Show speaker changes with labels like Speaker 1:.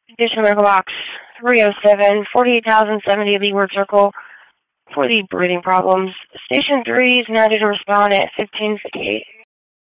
Speaker 1: Condition medical box 307, 48,070 Leeward Circle for the breathing problems. Station 3 is now due to respond at 15:58.